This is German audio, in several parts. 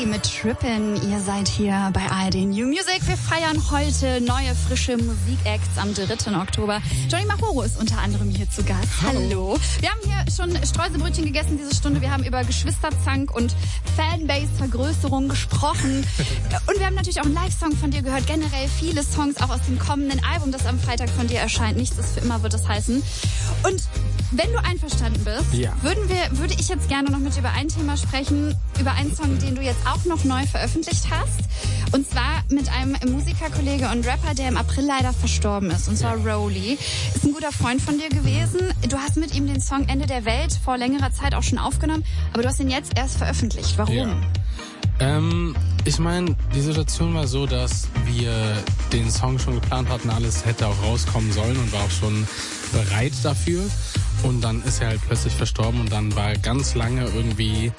mit Trippin'. Ihr seid hier bei ARD New Music. Wir feiern heute neue, frische Musikacts am 3. Oktober. Johnny Mahoro ist unter anderem hier zu Gast. Hallo. Wir haben hier schon Streuselbrötchen gegessen diese Stunde. Wir haben über Geschwisterzank und Fanbase-Vergrößerung gesprochen. Und wir haben natürlich auch einen Live-Song von dir gehört. Generell viele Songs auch aus dem kommenden Album, das am Freitag von dir erscheint. Nichts ist für immer, wird es heißen. Und wenn du einverstanden bist, würde ich jetzt gerne noch mit dir über ein Thema sprechen, über einen Song, den du jetzt auch noch neu veröffentlicht hast. Und zwar mit einem Musikerkollege und Rapper, der im April leider verstorben ist. Und zwar Rowley. Ist ein guter Freund von dir gewesen. Du hast mit ihm den Song Ende der Welt vor längerer Zeit auch schon aufgenommen. Aber du hast ihn jetzt erst veröffentlicht. Warum? Ja. Ich meine, die Situation war so, dass wir den Song schon geplant hatten. Alles hätte auch rauskommen sollen und war auch schon bereit dafür. Und dann ist er halt plötzlich verstorben und dann war ganz lange irgendwie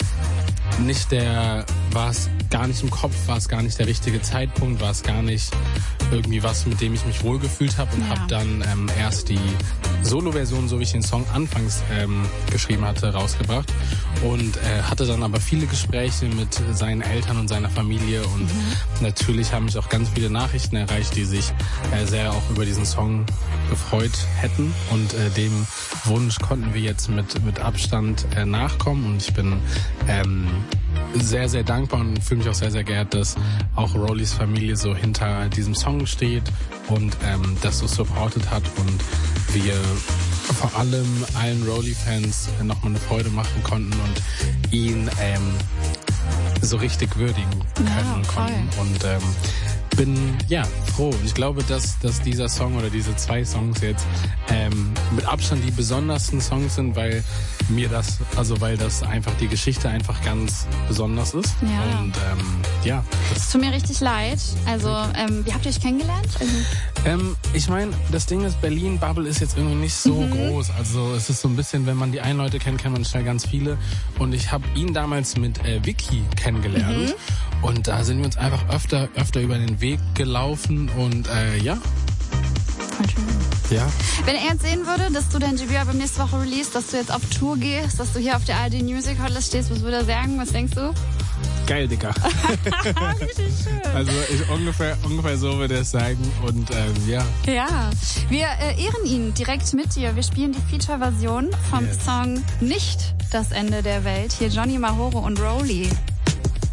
war es gar nicht im Kopf, war es gar nicht der richtige Zeitpunkt, war es gar nicht irgendwie was, mit dem ich mich wohlgefühlt habe und habe dann erst die Solo-Version, so wie ich den Song anfangs geschrieben hatte, rausgebracht und hatte dann aber viele Gespräche mit seinen Eltern und seiner Familie und natürlich haben mich auch ganz viele Nachrichten erreicht, die sich sehr auch über diesen Song gefreut hätten und dem Wunsch konnten wir jetzt mit Abstand nachkommen und ich bin sehr, sehr dankbar und fühle mich auch sehr, sehr geehrt, dass auch Rowleys Familie so hinter diesem Song steht und das so supportet hat und wir vor allem allen Rowley-Fans nochmal eine Freude machen konnten und ihn so richtig würdigen können und konnten. Und bin froh. Und ich glaube, dass dieser Song oder diese zwei Songs jetzt mit Abstand die besondersten Songs sind, weil weil das einfach die Geschichte einfach ganz besonders ist. Ja. Und es tut mir richtig leid. Also, wie habt ihr euch kennengelernt? Ich meine, das Ding ist, Berlin-Bubble ist jetzt irgendwie nicht so groß. Also es ist so ein bisschen, wenn man die einen Leute kennt, kennt man schnell ganz viele. Und ich habe ihn damals mit Vicky kennengelernt. Und da sind wir uns einfach öfter über den Weg gelaufen und Voll schön. Ja. Wenn er jetzt sehen würde, dass du dein Debütalbum nächste Woche release, dass du jetzt auf Tour gehst, dass du hier auf der ARD Music Hotline stehst, was würde er sagen? Was denkst du? Geil, Dicker. Richtig schön. Also ungefähr so würde er es sagen und Ja, wir ehren ihn direkt mit dir. Wir spielen die Feature-Version vom Song Nicht das Ende der Welt. Hier Johnny Mahoro und Rowley.